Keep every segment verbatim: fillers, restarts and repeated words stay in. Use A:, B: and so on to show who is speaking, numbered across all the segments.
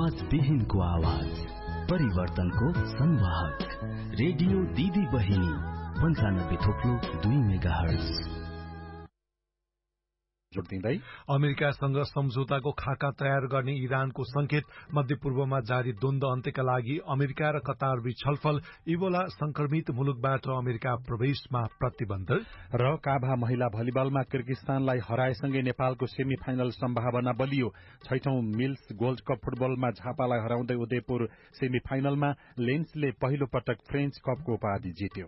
A: आवाज विहीनको आवाज, परिवर्तनको संवाहक, रेडियो दिदी बहिनी पन्चानब्बे थोप्लो दुई मेगा हर्ज।
B: अमेरिकासँग सम्झौताको खाका तयार गर्ने इरानको संकेत, मध्यपूर्वमा जारी द्वन्द्व अन्त्यका लागि अमेरिका र कतार बीच छलफल, इबोला संक्रमित मुलुकबाट अमेरिका प्रवेशमा प्रतिबन्ध
C: र काभा महिला भलिबलमा किर्गिस्तानलाई हराएसँगै नेपालको सेमी फाइनल सम्भावना बलियो। छैठौं मिल्स गोल्ड कप फुटबलमा झापालाई हराउँदै उदयपुर सेमी फाइनलमा, लेन्सले पहिलो पटक फ्रेन्च कपको उपाधि जित्यो।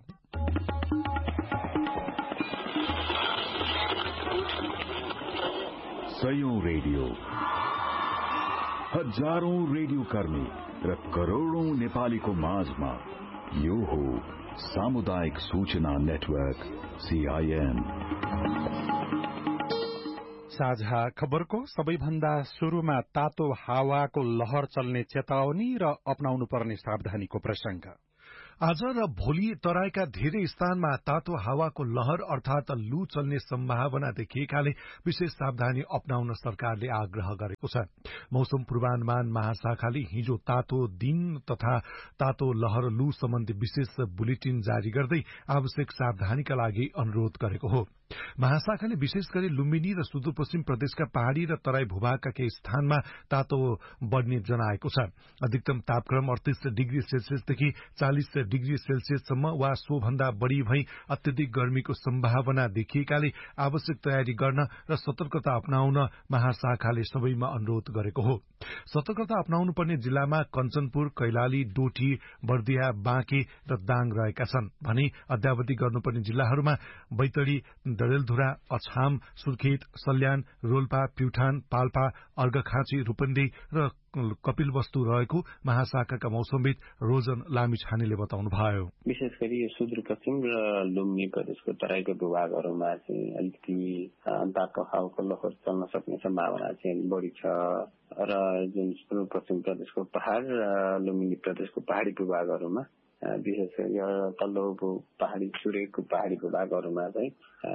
D: सयौं रेडियो, हजारौं रेडियो कर्मी र करोड़ौं नेपालीको माझमा यो हो सामुदायिक सूचना नेटवर्क सीआईएन।
C: साझा खबरको सबैभन्दा शुरूमा तातो हावाको लहर चल्ने चेतावनी र अपनाउनु पर्ने सावधानीको प्रसंग।
B: आज र भोलि तराईका धेरै स्थानमा तातो हावाको लहर अर्थात लू चल्ने सम्भावना देखिएकाले विशेष सावधानी अपनाउन सरकारले आग्रह गरेको छ। मौसम पूर्वानुमान महाशाखाले हिजो तातो दिन तथा तातो लहर लू सम्बन्धी विशेष बुलेटिन जारी गर्दै आवश्यक सावधानीका लागि अनुरोध गरेको हो। महाशाखाले विशेष गरी लुम्बिनी र सुदूरपश्चिम प्रदेशका पहाड़ी र तराई भूभागका केही स्थानमा तातो बढ़ने जनाएको छ। अधिकतम तापक्रम अड़तीस डिग्री सेल्सियसदेखि चालीस डिग्री सेल्सियससम्म वा सोभन्दा बढ़ी भई अत्यधिक गर्मीको सम्भावना देखिएकाले आवश्यक तयारी गर्न र सतर्कता अपनाउन महाशाखाले सबैमा अनुरोध गरेको हो। सतर्कता अपनाउनु पर्ने जिल्लामा कञ्चनपुर, कैलाली, डोटी, बर्दिया, बाँके र दाङ रहेका छन् भने अद्यावधि गर्नुपर्ने जिल्लाहरूमा बैतडी, डडेलधुरा, अछाम, सुर्खेत, सल्यान, रोल्पा, प्युठान, पाल्पा, अर्घखाँची, रूपन्देही र कपिलवस्तु रहेको महाशाखाका मौसमविद रोजन लामिछानेले बताउनुभयो।
E: विशेष गरी सुदूरपश्चिम र लुम्बिनी प्रदेशको तराईको भूभागहरूमा चाहिँ अलिकति तातो हावाको लहर चल्न सक्ने सम्भावना चाहिँ बढी छ र जुन सुदूरपश्चिम प्रदेशको पहाड़ र लुम्बिनी प्रदेशको पहाड़ी भूभागहरूमा विशेष गरी तल्लो पहाड़ी चुरेको पहाड़ी भूभागहरूमा चाहिँ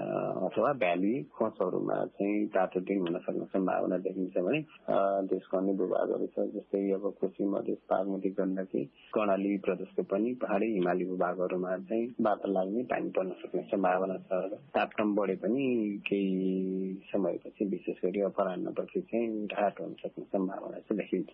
E: अथवा भ्याली खोजहरूमा चाहिँ तातो दिन हुन सक्ने सम्भावना देखिन्छ भने देशको अन्य भूभागहरू छ जस्तै अब कोशी, मधेस, बागमती, गण्डकी, कर्णाली प्रदेशको पनि पहाड़ी हिमाली भूभागहरूमा चाहिँ बाटो लाग्ने, पानी पर्न सक्ने सम्भावना छ। तापक्रम बढे पनि केही समयपछि विशेष गरी अपराह्नपछि चाहिँ घाट हुन सक्ने सम्भावना चाहिँ देखिन्छ।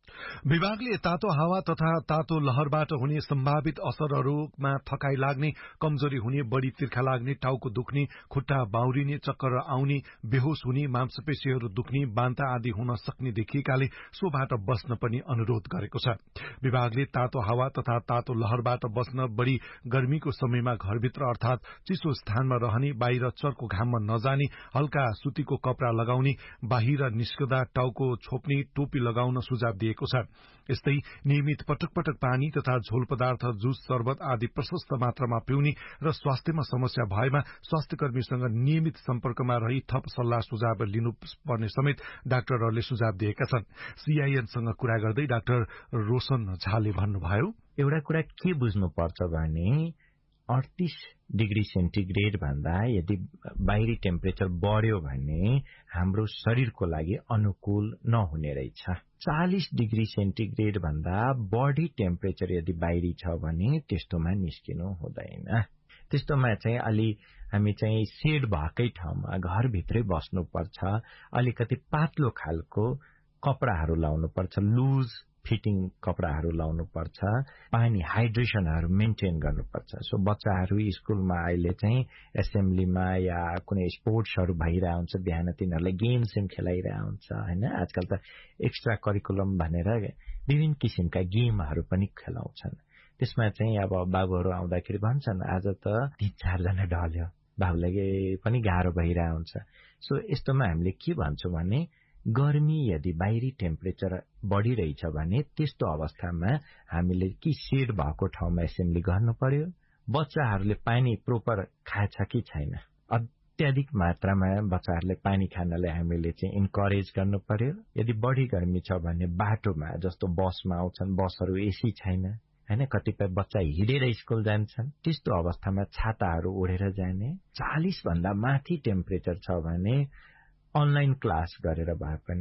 B: विभागले तातो हावा तथा तातो लहरबाट हुने सम्भावित असरहरूमा थकाई लाग्ने, कमजोरी हुने, बढ़ी तिर्खा लाग्ने, टाउको दुख्ने, खुट्टा बाउरिने, चक्कर आउने, बेहोस हुने, मांसपेशीहरू दुख्ने, बान्ता आदि हुन सक्ने देखिएकाले सोबाट बस्न पनि अनुरोध गरेको छ। विभागले तातो हावा तथा तातो लहरबाट बस्न, बढ़ी गर्मीको समयमा घरभित्र अर्थात चिसो स्थानमा रहने, बाहिर चर्को घाममा नजाने, हल्का सुतीको कपड़ा लगाउने, बाहिर निस्कदा टाउको छोप्ने, टोपी लगाउन सुझाव दिएको छ। यस्तै नियमित पटक पटक पानी तथा झोल पदार्थ, जुस, शरबत आदि प्रशस्त मात्रामा पिउने र स्वास्थ्यमा समस्या भएमा स्वास्थ्य कर्मीसँग नियमित सम्पर्कमा रही थप सल्लाह सुझाव लिनुपर्ने समेत डाक्टरहरूले सुझाव दिएका छन्। सीआईएनसँग कुरा गर्दै डाक्टर रोशन झाले भन्नुभयो,
F: एउटा कुरा के बुझ्नुपर्छ भने अड़तीस डिग्री सेन्टिग्रेड भन्दा यदि बाहिरी टेम्परेचर बढ्यो भने हाम्रो शरीरको लागि अनुकूल नहुने रहेछ। चालीस डिग्री सेन्टिग्रेड भन्दा बढी टेम्परेचर यदि बाहिरी छ भने त्यस्तोमा निस्किनु हुँदैन। त्यस्तोमा चाहिँ अलि हामी चाहिँ सेड भएकै ठाउँमा घरभित्रै बस्नुपर्छ। अलिकति पातलो खालको कपडाहरू लाउनुपर्छ, लुज फिटिङ कपडाहरू लाउनुपर्छ, पानी हाइड्रेसनहरू मेन्टेन गर्नुपर्छ। सो बच्चाहरू स्कुलमा अहिले चाहिँ एसेम्ब्लीमा या कुनै स्पोर्ट्सहरू भइरहेको हुन्छ, बिहान तिनीहरूलाई गेम्स खेलाइरहेको हुन्छ हैन। आजकल त एक्स्ट्रा करिकुलम भनेर विभिन्न किसिमका गेमहरू पनि खेलाउँछन्। त्यसमा चाहिँ अब बाबुहरू आउँदाखेरि भन्छन् आज त तीन चारजना ढल्यो, बाबुलाई पनि गाह्रो भइरहेको हुन्छ। सो यस्तोमा हामीले के भन्छौँ भने गर्मी यदि बाहिरी टेम्परेचर बढ़िरहेछ भने त्यस्तो अवस्थामा हामीले कि सेड भएको ठाउँमा एसेम्ब्ली गर्नु पर्यो। बच्चाहरूले पानी प्रोपर खाछ कि छैन, अत्याधिक मात्रामा बच्चाहरूले पानी खानलाई हामीले चाहिँ इन्करेज गर्नु पर्यो। यदि बढ़ी गर्मी छ भने बाटोमा जस्तो बसमा आउँछन्, बसहरू एसी छैन हैन, कतिपय बच्चा हिँडेर स्कुल जान्छन्, त्यस्तो अवस्थामा छाताहरू ओढेर जाने। चालीस भन्दा माथि टेम्परेचर छ भने अनलाइन क्लास गरेर भए पनि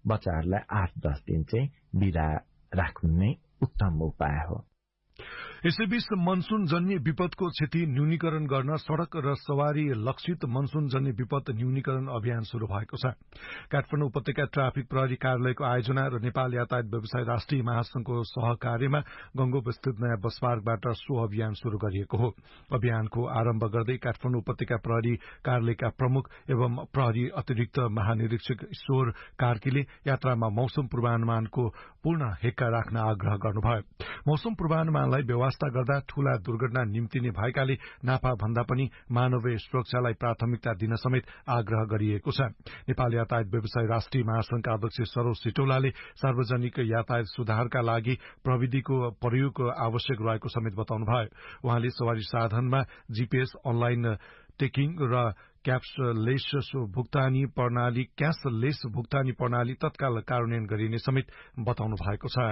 F: बच्चाहरूलाई आठ दस दिन चाहिँ बिदा राख्नु नै उत्तम उपाय हो।
B: यसैबीच मनसून जन्य विपदको क्षति न्यूनीकरण गर्न सड़क र सवारी लक्षित मनसून जन्य विपद न्यूनीकरण अभियान शुरू भएको छ। काठमाडौँ उपत्यका ट्राफिक प्रहरी कार्यालयको आयोजना र नेपाल यातायात व्यवसाय राष्ट्रिय महासंघको सहकार्यमा गंगोप स्थित नयाँ बस पार्कबाट सो अभियान शुरू गरिएको हो। अभियानको आरम्भ गर्दै काठमाडौँ उपत्यका प्रहरी कार्यालयका प्रमुख एवं प्रहरी अतिरिक्त महानिरीक्षक ईश्वर कार्कीले यात्रामा मौसम पूर्वानुमानको पूर्ण हेक्का राख्न आग्रह गर्नुभयो। मौसम पूर्वानुमानलाई व्यवस्था गर्दा ठूला दुर्घटना निम्तिने भएकाले नाफा भन्दा पनि मानवीय सुरक्षालाई प्राथमिकता दिन समेत आग्रह गरिएको छ। नेपाल यातायात व्यवसाय राष्ट्रिय महासंघका अध्यक्ष सरोज सिटौलाले सार्वजनिक यातायात सुधारका लागि प्रविधिको प्रयोग आवश्यक रहेको समेत बताउनुभयो। उहाँले सवारी साधनमा जीपीएस, अनलाइन टेकिङ र क्याशलेस भुक्तानी प्रणाली क्याशलेस भुक्तानी प्रणाली तत्काल कार्यान्वयन गरिने समेत बताउनु भएको छ।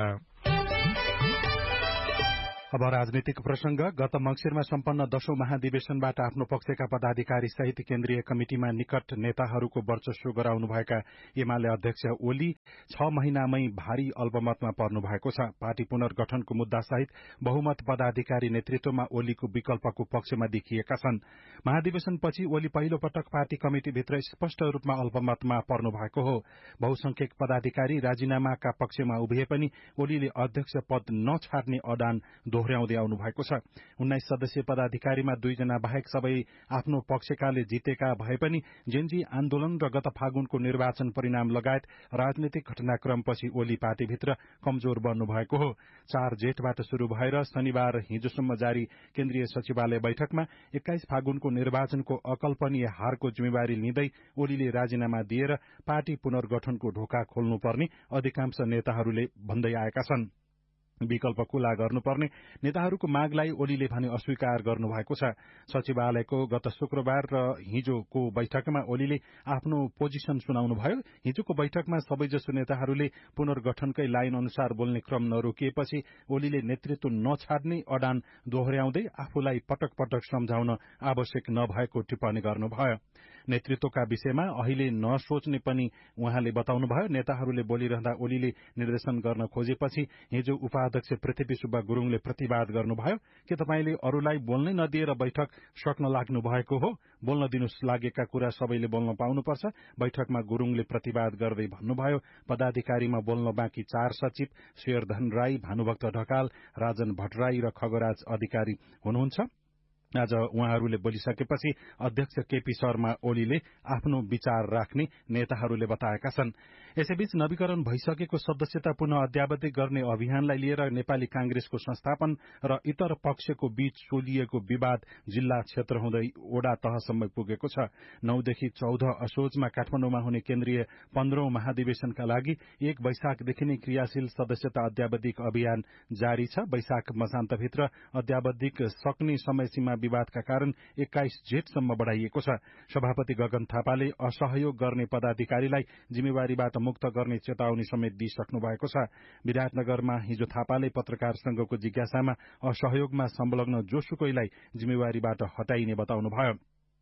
C: अब राजनीतिक प्रसंग। गत मंगिरमा सम्पन्न दशौं महाधिवेशनबाट आफ्नो पक्षका पदाधिकारी सहित केन्द्रीय कमिटिमा निकट नेताहरूको वर्चस्व गराउनुभएका एमाले अध्यक्ष ओली छ महिनामै भारी अल्पमतमा पर्नु भएको छ। पार्टी पुनर्गठनको मुद्दा सहित बहुमत पदाधिकारी नेतृत्वमा ओलीको विकल्पको पक्षमा देखिएका छन्। महाधिवेशनपछि ओली पहिलो पटक पार्टी कमिटिभित्र स्पष्ट रूपमा अल्पमतमा पर्नु भएको हो। बहुसंख्यक पदाधिकारी राजीनामाका पक्षमा उभिए पनि ओलीले अध्यक्ष पद नछाड्ने अडान दोहोर्याउँदै आउनु भएको छ। उन्नाइस सदस्यीय पदाधिकारीमा दुईजना बाहेक सबै आफ्नो पक्षकाले जितेका भए पनि जेनजी आन्दोलन र गत फागुनको निर्वाचन परिणाम लगायत राजनीतिक घटनाक्रमपछि ओली पार्टीभित्र कमजोर बन्नु भएको हो। चार जेठबाट शुरू भएर शनिबार हिजोसम्म जारी केन्द्रीय सचिवालय बैठकमा एक्काइस फागुनको निर्वाचनको अकल्पनीय हारको जिम्मेवारी लिँदै ओलीले राजीनामा दिएर पार्टी पुनर्गठनको ढोका खोल्नुपर्ने अधिकांश नेताहरूले भन्दै आएका छन्। विकल्प खुला गर्नुपर्ने नेताहरूको मागलाई ओलीले भने अस्वीकार गर्नुभएको छ। सचिवालयको गत शुक्रबार र हिजोको बैठकमा ओलीले आफ्नो पोजिसन सुनाउनुभयो। हिजोको बैठकमा सबैजसो नेताहरूले पुनर्गठनकै लाइन अनुसार बोल्ने क्रम नरोकिएपछि ओलीले नेतृत्व नछाड्ने अडान दोहोर्याउँदै आफूलाई पटक पटक सम्झाउन आवश्यक नभएको टिप्पणी गर्नुभयो। नेतृत्वका विषयमा अहिले नसोच्ने पनि उहाँले बताउनुभयो। नेताहरूले बोलिरहँदा ओलीले निर्देशन गर्न खोजेपछि हिजो उपाध्यक्ष पृथ्वी सुब्बा गुरूङले प्रतिवाद गर्नुभयो। के तपाईँले अरूलाई बोल्नै नदिएर बैठक सक्न लाग्नु भएको हो? बोल्न दिनुस्, लागेका कुरा सबैले बोल्न पाउनुपर्छ। बैठकमा गुरूङले प्रतिवाद गर्दै भन्नुभयो, पदाधिकारीमा बोल्न बाँकी चार सचिव शेरधन राई, भानुभक्त ढकाल, राजन भट्टराई र खगराज अधिकारी हुनुहुन्छ। आज उहाँहरूले बोलिसकेपछि अध्यक्ष केपी शर्मा ओलीले आफ्नो विचार राख्ने नेताहरूले बताएका छन्। यसैबीच नवीकरण भइसकेको सदस्यता पुनः अद्यावधिक गर्ने अभियानलाई लिएर नेपाली कांग्रेसको संस्थापन र इतर पक्षको बीच सोलिएको विवाद जिल्ला क्षेत्र हुँदै ओडा तहसम्म पुगेको छ। नौदेखि चौध असोजमा काठमाडौँमा हुने केन्द्रीय पन्ध्रौं महाधिवेशनका लागि एक वैशाखदेखि नै क्रियाशील सदस्यता अद्यावधिक अभियान जारी छ। वैशाख मसान्तभित्र अद्यावधिक सक्ने समयसीमा विवादका कारण एक्काइस जेठसम्म बढ़ाइएको छ। सभापति गगन थापाले असहयोग गर्ने पदाधिकारीलाई जिम्मेवारीबाट मुक्त गर्ने चेतावनी समेत दिइसक्नु भएको छ। विराटनगरमा हिजो थापाले पत्रकार संघको जिज्ञासामा असहयोगमा संलग्न जोसुकैलाई जिम्मेवारीबाट हटाइने बताउनुभयो।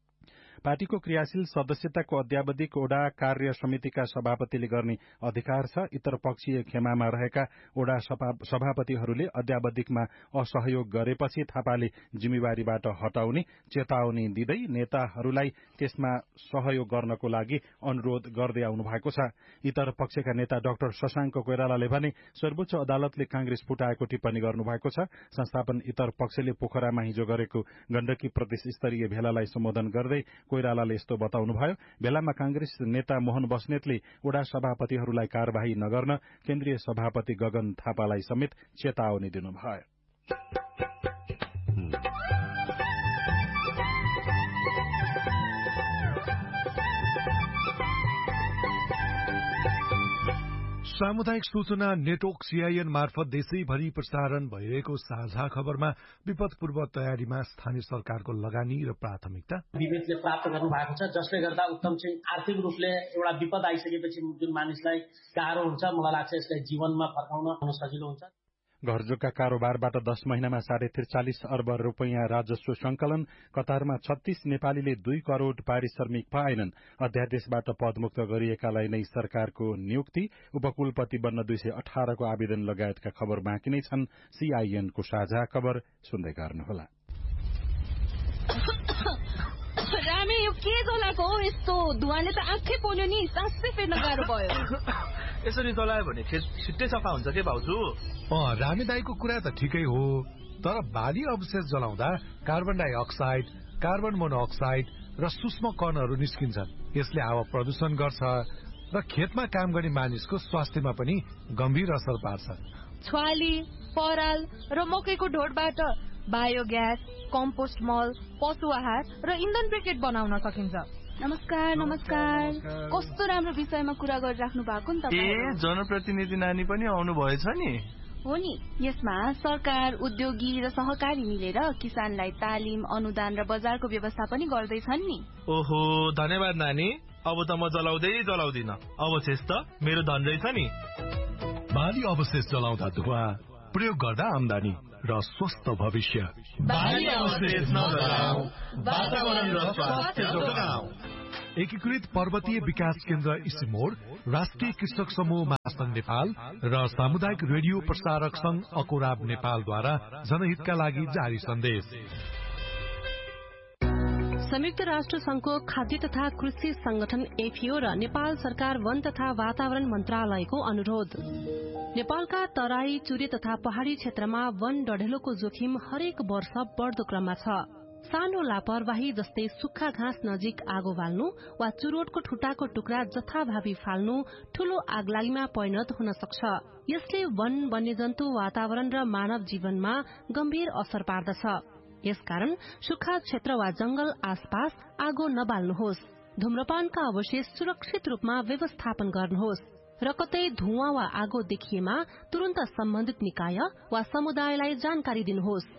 C: पार्टीको क्रियाशील सदस्यताको अद्यावधिक ओडा कार्य समितिका सभापतिले गर्ने अधिकार छ। इतर पक्षीय खेमामा रहेका ओडा सभापतिहरूले अद्यावधिकमा असहयोग गरेपछि थापाले जिम्मेवारीबाट हटाउने चेतावनी दिँदै नेताहरूलाई त्यसमा सहयोग गर्नको लागि अनुरोध गर्दै आउनु भएको छ। इतर पक्षका नेता डाक्टर शशाङ्क कोइरालाले भने सर्वोच्च अदालतले कांग्रेस फुटाएको टिप्पणी गर्नुभएको छ। संस्थापन इतर पक्षले पोखरामा हिजो गरेको गण्डकी प्रदेश स्तरीय भेलालाई सम्बोधन गर्दै कोइरालाले यस्तो बताउनुभयो। भेलामा कांग्रेस नेता मोहन बस्नेतले ओडा सभापतिहरूलाई कार्यवाही नगर्न केन्द्रीय सभापति गगन थापालाई समेत चेतावनी दिनुभयो।
B: सामुदायिक सूचना नेटवर्क सीआईएन मार्फत देशैभरि प्रसारण भइरहेको साझा खबरमा विपद पूर्व तयारीमा स्थानीय सरकारको लगानी र प्राथमिकता
G: विवेकले प्राप्त गर्नु भएको छ, जसले गर्दा उत्तम चाहिँ आर्थिक रूपले एउटा विपद आइसकेपछि जुन मानिसलाई गाह्रो हुन्छ, मलाई लाग्छ यसलाई जीवनमा फर्काउन सजिलो हुन्छ।
C: घरजोगका कारोबारबाट दश महिनामा साढे त्रिचालिस अर्ब रूपियाँ राजस्व संकलन। कतारमा छत्तीस नेपालीले दुई करोड़ पारिश्रमिक पाएनन्। अध्यादेशबाट पदमुक्त गरिएकालाई नै सरकारको नियुक्ति। उपकुलपति बन्न दुई सय अठारको आवेदन लगायतका खबर बाँकी नै छन्। सीआईएनको साझा खबर सुन्दै गर्नुहोला।
H: रामे यो के जलाको हो यस्तो? धुवाले त आँखै पोल्यो नि, सासै फेर्न गाह्रो भयो।
I: यसरी जलायो भने खेत छिट्टै सफा हुन्छ के भाउजू?
B: अँ, रामे दाईको कुरा त ठिकै हो, तर बाली अवशेष जलाउँदा कार्बन डाइअक्साइड, कार्बन मोनोअक्साइड र सूक्ष्म कणहरू निस्किन्छन्। यसले हावा प्रदूषण गर्छ र खेतमा काम गर्ने मानिसको स्वास्थ्यमा पनि गम्भीर असर पार्छ।
H: छ्वाली, पराल र मकैको ढोडबाट बायोग्यास, कम्पोस्ट मल, पशु आहार र इन्धन ब्रिकेट बनाउन सकिन्छ।
J: नमस्कार नमस्कार कस्तो राम्रो विषयमा कुरा गरिराख्नु भएको नि तपाईँ।
I: ए जनप्रतिनिधि नानी पनि आउनु भएछ नि?
J: हो नि, यसमा सरकार, उद्योगी र सहकारी मिलेर किसानलाई तालिम, अनुदान र बजारको व्यवस्था पनि गर्दैछन् नि।
I: ओहो, धन्यवाद नानी। अब त म जलाउँदै जलाउँदिन, अवशेष त मेरो धन रहेछ नि।
B: बाली अवशेष जलाउँदा धुवा, प्रयोग गर्दा आमदानी र स्वस्थ भविष्य।
I: बाली अवशेष नजलाऊ, वातावरण र स्वास्थ्य जोगाऊ।
B: एकीकृत पर्वतीय विकास केन्द्र इसिमोड, राष्ट्रिय कृषक समूह महासंघ नेपाल र सामुदायिक रेडियो प्रसारक संघ अकोराब नेपालद्वारा जनहितका लागि जारी सन्देश।
K: संयुक्त राष्ट्र संघको खाद्य तथा कृषि संगठन एफिओ र नेपाल सरकार वन तथा वातावरण मन्त्रालयको अनुरोध। नेपालका तराई, चुरे तथा पहाड़ी क्षेत्रमा वन डढेलोको जोखिम हरेक वर्ष बढ़दो क्रममा छ। सानो लापरवाही जस्तै सुक्खा घाँस नजिक आगो बाल्नु वा चुरोटको ठुटाको टुक्रा जथाभावी फाल्नु ठूलो आगलागीमा परिणत हुन सक्छ। यसले वन, वन्यजन्तु, वातावरण र मानव जीवनमा गम्भीर असर पार्दछ। यसकारण सुक्खा क्षेत्र वा जंगल आसपास आगो नबाल्नुहोस्। धूम्रपानका अवशेष सुरक्षित रूपमा व्यवस्थापन गर्नुहोस् र कतै धुवाँ वा आगो देखिएमा तुरन्त सम्बन्धित निकाय वा समुदायलाई जानकारी दिनुहोस्।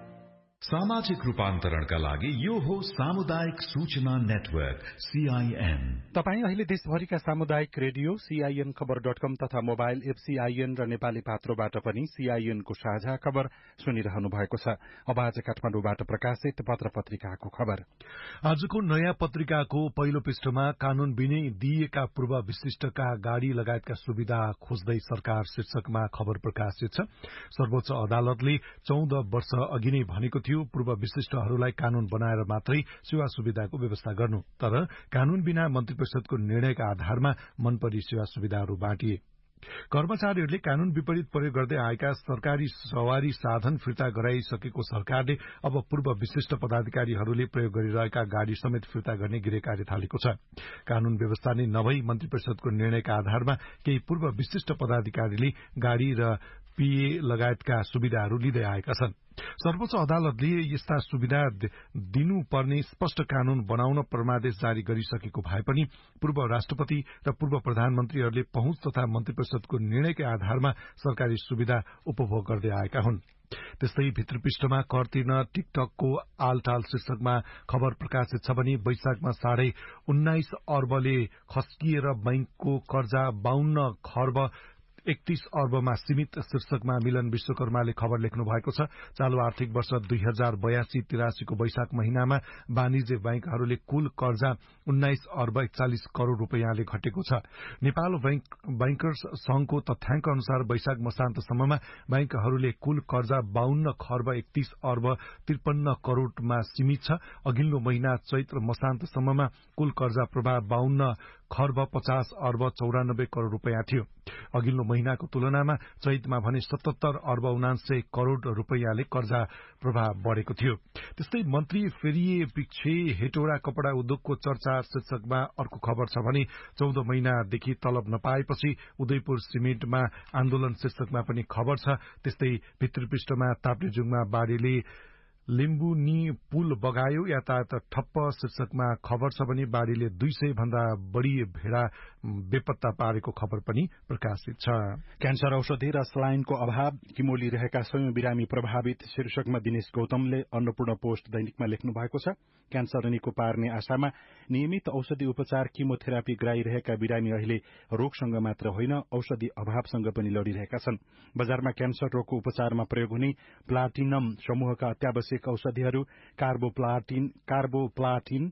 D: सामाजिक रूपान्तरणका लागि यो हो सामुदायिक सूचना नेटवर्क सीआईएन।
C: तपाईँ अहिले देशभरिका सामुदायिक रेडियो सीआईएन खबर डट कम तथा मोबाइल एप सीआईएन र नेपाली पात्रोबाट पनि सीआईएनको साझा खबर सुनिरहनु भएको छ। अब आज काठमाडौँबाट प्रकाशित पत्र पत्रिकाको खबर।
B: आजको नयाँ पत्रिकाको पहिलो पृष्ठमा कानून बिनै दिइएका पूर्व विशिष्टका गाड़ी लगायतका सुविधा खोज्दै सरकार शीर्षकमा खबर प्रकाशित छ। सर्वोच्च अदालतले चौध वर्ष अघि नै भनेको थियो पूर्व विशिष्टहरूलाई कानून बनाएर मात्रै सेवा सुविधाको व्यवस्था गर्नु, तर कानून बिना मन्त्री परिषदको निर्णयका आधारमा मनपरी सेवा सुविधाहरू बाँटिए। कर्मचारीहरूले कानून विपरीत प्रयोग गर्दै आएका सरकारी सवारी साधन फिर्ता गराइसकेको सरकारले अब पूर्व विशिष्ट पदाधिकारीहरूले प्रयोग गरिरहेका गाड़ी समेत फिर्ता गर्ने गृह कार्य थालेको छ। कानून व्यवस्था नै नभई मन्त्री परिषदको निर्णयका आधारमा केही पूर्व विशिष्ट पदाधिकारीले गाड़ी र पीए लगायतका सुविधाहरू लिँदै आएका छन्। सर्वोच्च अदालतले यस्ता सुविधा दिनुपर्ने स्पष्ट कानून बनाउन परमादेश जारी गरिसकेको भए पनि पूर्व राष्ट्रपति र पूर्व प्रधानमन्त्रीहरूले पहुँच तथा मन्त्री परिषदको निर्णयकै आधारमा सरकारी सुविधा उपभोग गर्दै आएका हुन्। त्यस्तै भित्रपृष्ठमा कर तिर्न टिकटकको आलटाल शीर्षकमा खबर प्रकाशित छ भने वैशाखमा साढे उन्नाइस अर्बले खस्किएर बैंकको कर्जा बाहन्न खर्ब एकतीस अर्बमा सीमित शीर्षकमा मिलन विश्वकर्माले खबर लेख्नु भएको छ। चालू आर्थिक वर्ष दुई हजार बयासी तिरासीको वैशाख महिनामा वाणिज्य बैंकहरूले कुल कर्जा उन्नाइस अर्ब एकचालिस करोड़ रूपियाँले घटेको छ। नेपाल बैंकर्स संघको तथ्याङ्क अनुसार वैशाख मसान्तसम्ममा बैंकहरूले कुल कर्जा बाहन्न खर्ब एकतीस अर्ब त्रिपन्न करोड़मा सीमित छ। अघिल्लो महिना चैत्र मसान्तसम्ममा कुल कर्जा प्रभाव बाहन्न खर्ब पचास अर्ब चौरानब्बे करोड़ रूपियाँ थियो। अघिल्लो महिनाको तुलनामा चैतमा भने सतहत्तर अर्ब उनान्सय करोड़ रूपियाँले कर्जा प्रभाव बढ़ेको थियो। त्यस्तै मन्त्री फेरिए पछि हेटौडा कपड़ा उद्योगको चर्चा शीर्षकमा अर्को खबर छ भने चौध महिनादेखि तलब नपाएपछि उदयपुर सिमेन्टमा आन्दोलन शीर्षकमा पनि खबर छ। त्यस्तै भित्री पृष्ठमा ताप्लेजुङमा बाढ़ीले लिम्बुनी पुल बगायो, यातायात ठप्प शीर्षकमा खबर छ भने बाढ़ीले दुई सय भन्दा बढ़ी भेड़ा बेपत्ता पारेको खबर पनि प्रकाशित छ।
C: क्यान्सर औषधि र स्लाइनको अभाव, किमोली रहेका स्वयं बिरामी प्रभावित शीर्षकमा दिनेश गौतमले अन्नपूर्ण पोस्ट दैनिकमा लेख्नु भएको छ। क्यान्सर निको पार्ने आशामा नियमित औषधि उपचार किमोथेरापी गराइरहेका बिरामी अहिले रोगसँग मात्र होइन औषधि अभावसँग पनि लड़िरहेका छन्। बजारमा क्यान्सर रोगको उपचारमा प्रयोग हुने प्लाटिनम समूहका अत्यावश्यक औषधिहरू कार्बोप्लाटिन कार्बोप्लाटिन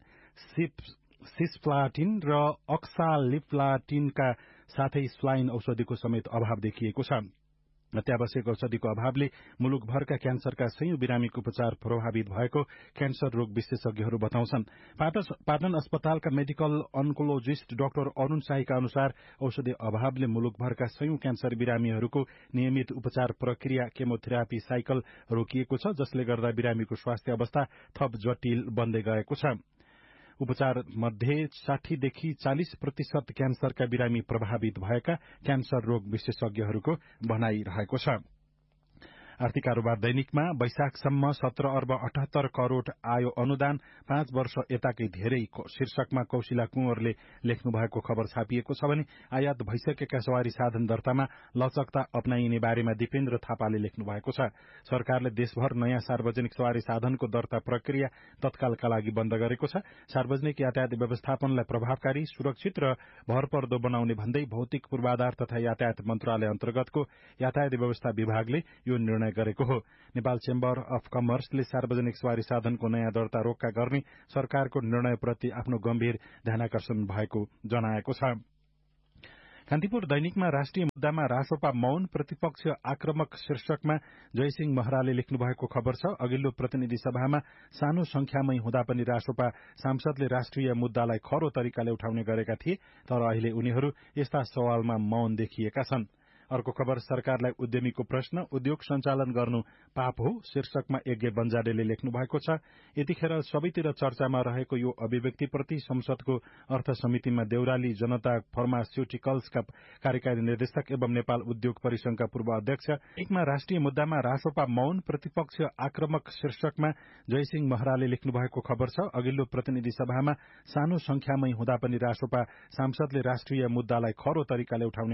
C: सिस्प्लाटिन र अक्सालिप्लाटिनका साथै स्लाइन औषधिको समेत अभाव देखिएको छ। अत्यावश्यक औषधिको अभावले मुलुकभरका क्यान्सरका सयौं बिरामीको उपचार प्रभावित भएको क्यान्सर रोग विशेषज्ञहरू बताउँछन्। पाटन अस्पतालका मेडिकल अन्कोलोजिस्ट डाक्टर अरूण शाहीका अनुसार औषधि अभावले मुलुकभरका सयौं क्यान्सर बिरामीहरूको नियमित उपचार प्रक्रिया केमोथेरापी साइकल रोकिएको छ, जसले गर्दा बिरामीको स्वास्थ्य अवस्था थप जटिल बन्दै गएको छ। उपचार मध्ये साठीदेखि चालिस प्रतिशत क्यान्सरका बिरामी प्रभावित भएका क्यान्सर रोग विशेषज्ञहरूको भनाइरहेको छ। आर्थिक कारोबार दैनिकमा वैशाखसम्म सत्र अर्ब अठहत्तर करोड़ आयो अनुदान, पाँच वर्ष यताकै धेरै शीर्षकमा कौशिला कुँवरले लेख्नु भएको खबर छापिएको छ भने आयात भइसकेका सवारी साधन दर्तामा लचकता अपनाइने बारेमा दिपेन्द्र थापाले लेख्नु भएको छ। सरकारले देशभर नयाँ सार्वजनिक सवारी साधनको दर्ता प्रक्रिया तत्कालका लागि बन्द गरेको छ। सार्वजनिक यातायात व्यवस्थापनलाई प्रभावकारी, सुरक्षित र भरपर्दो बनाउने भन्दै भौतिक पूर्वाधार तथा यातायात मन्त्रालय अन्तर्गतको यातायात व्यवस्था विभागले यो निर्णय गरेको हो। नेपाल चेम्बर अफ कमर्सले सार्वजनिक सवारी साधनको नयाँ दर्ता रोक्का गर्ने सरकारको निर्णयप्रति आफ्नो गम्भीर ध्यानाकर्षण भएको जनाएको छ। कान्तिपुर दैनिकमा राष्ट्रिय मुद्दामा रासोपा मौन, प्रतिपक्ष आक्रमक शीर्षकमा जयसिंह महराले लेख्नु भएको खबर छ। अघिल्लो प्रतिनिधि सभामा सानो संख्यामै हुँदा पनि रासोपा सांसदले राष्ट्रिय मुद्दालाई खरो तरिकाले उठाउने गरेका थिए, तर अहिले उनीहरू यस्ता सवालमा मौन देखिएका छन्। अर्को खबर सरकारलाई उद्यमीको प्रश्न, उद्योग सञ्चालन गर्नु पाप हो शीर्षकमा यज्ञ बन्जाडेले लेख्नु भएको छ। यतिखेर सबैतिर चर्चामा रहेको यो अभिव्यक्तिप्रति संसदको अर्थ समितिमा देउराली जनता फार्मास्युटिकल्सका कार्यकारी निर्देशक एवं नेपाल उद्योग परिसंघका पूर्व अध्यक्ष एकमा राष्ट्रिय मुद्दामा रासोपा मौन, प्रतिपक्ष आक्रमक शीर्षकमा जयसिंह महराले लेख्नु भएको खबर छ। अघिल्लो प्रतिनिधि सभामा सानो संख्यामै हुँदा पनि रासोपा सांसदले राष्ट्रिय मुद्दालाई खरो तरिकाले उठाउने